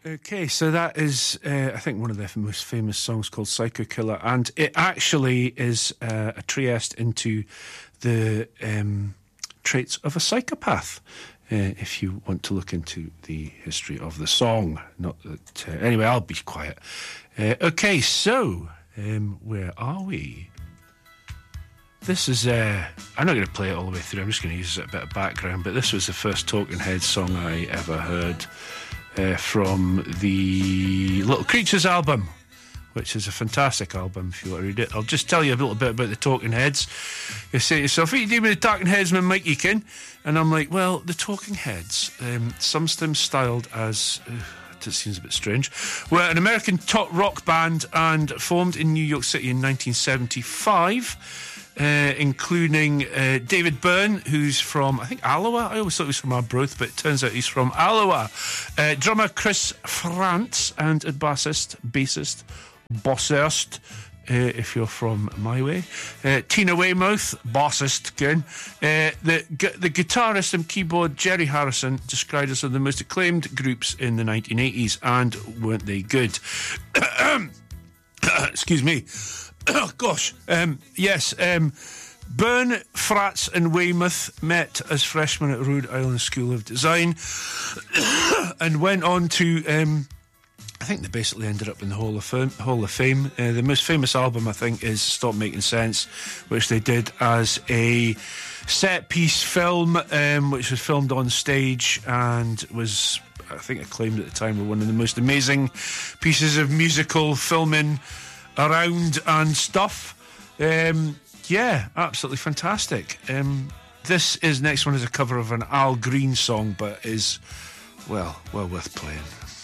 Okay, so that is, I think, one of their most famous songs called Psycho Killer, and it actually is a Trieste into the traits of a psychopath, if you want to look into the history of the song. Not that, anyway, I'll be quiet. Okay, so, where are we? This is, I'm not going to play it all the way through, I'm just going to use a bit of background, but this was the first Talking Heads song I ever heard. From the Little Creatures album, which is a fantastic album if you want to read it. I'll just tell you a little bit about the Talking Heads. You say to yourself, what are you doing with the Talking Heads, man, Mike Eakin? And I'm like, well, the Talking Heads, some of them styled as... it seems a bit strange. Were an American top rock band and formed in New York City in 1975. Including David Byrne, who's from, I think, Alloa. I always thought he was from Arbroath, but it turns out he's from Alloa. Drummer Chris France and a bassist, Bossest, if you're from my way. Tina Weymouth, bassist again. The guitarist and keyboard Jerry Harrison described as one of the most acclaimed groups in the 1980s, and weren't they good? Excuse me. Oh, gosh. Yes. Byrne, Fratz and Weymouth met as freshmen at Rhode Island School of Design and went on to... I think they basically ended up in the Hall of Fame. The most famous album, I think, is Stop Making Sense, which they did as a set-piece film, which was filmed on stage and was, I think, acclaimed at the time, one of the most amazing pieces of musical filming around and stuff. Yeah, absolutely fantastic. This next one is a cover of an Al Green song, but is, well worth playing.